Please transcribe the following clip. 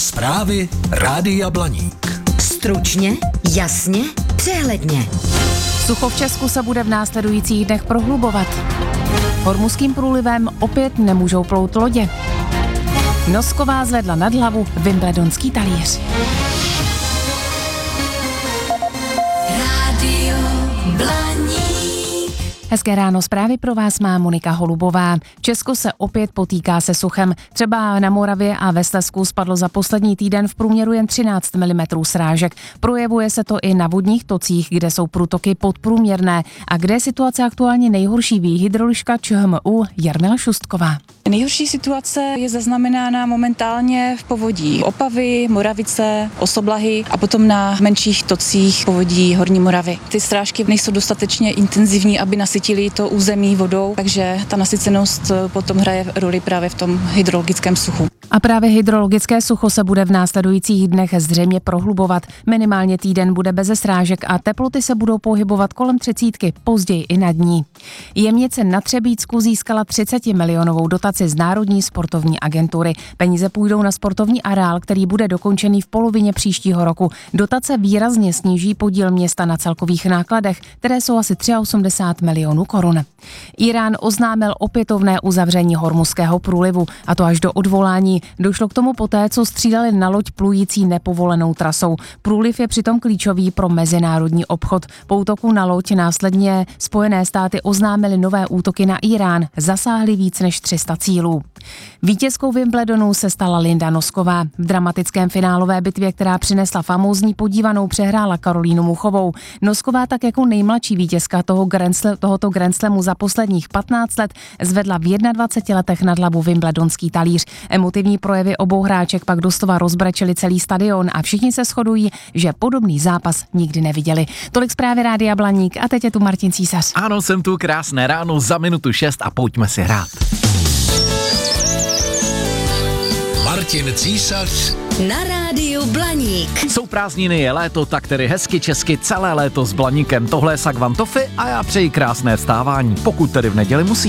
Zprávy Rádia Blaník. Stručně, jasně, přehledně. Sucho v Česku se bude v následujících dnech prohlubovat. Hormuzským průlivem opět nemůžou plout lodě. Nosková zvedla nad hlavu wimbledonský talíř. Rádio Blaník. Hezké ráno, zprávy pro vás má Monika Holubová. Česko se opět potýká se suchem. Třeba na Moravě a ve Slezsku spadlo za poslední týden v průměru jen 13 mm srážek. Projevuje se to i na vodních tocích, kde jsou průtoky podprůměrné a kde je situace aktuálně nejhorší, ví hydroložka ČHMÚ Jarmila Šustková. Nejhorší situace je zaznamenána momentálně v povodí Opavy, Moravice, Osoblahy a potom na menších tocích povodí Horní Moravy. Ty srážky nejsou dostatečně intenzivní, aby nasytily to území vodou, takže ta nasycenost potom hraje roli právě v tom hydrologickém suchu. A právě hydrologické sucho se bude v následujících dnech zřejmě prohlubovat. Minimálně týden bude beze srážek a teploty se budou pohybovat kolem 30, později i nad ní. Jemnice na Třebíčsku získala 30 milionovou dotaci z Národní sportovní agentury. Peníze půjdou na sportovní areál, který bude dokončený v polovině příštího roku. Dotace výrazně sníží podíl města na celkových nákladech, které jsou asi 83 milionů korun. Írán oznámil opětovné uzavření Hormuzského průlivu, a to až do odvolání. Došlo k tomu poté, co stříleli na loď plující nepovolenou trasou. Průliv je přitom klíčový pro mezinárodní obchod. Po útoku na loď následně Spojené státy oznámily nové útoky na Írán. Zasáhly víc než 300 cílů. Vítězkou Wimbledonu se stala Linda Nosková. V dramatickém finálové bitvě, která přinesla famózní podívanou, přehrála Karolínu Muchovou. Nosková tak jako nejmladší vítězka tohoto Grand Slamu za posledních 15 let zvedla v 21 letech nad hlavu wimbledonský talíř. Emotivní projevy obou hráček pak doslova rozbrečely celý stadion a všichni se shodují, že podobný zápas nikdy neviděli. Tolik zprávy Rádia Blaník a teď je tu Martin Císař. Ano, jsem tu, krásné ráno, za minutu 6 a pojďme si hrát. Martin Císař Na Rádiu Blaník. Jsou prázdniny, je léto, tak tedy hezky česky celé léto s Blaníkem. Tohle je Sagvan Toffy a já přeji krásné vstávání, pokud tedy v neděli musí.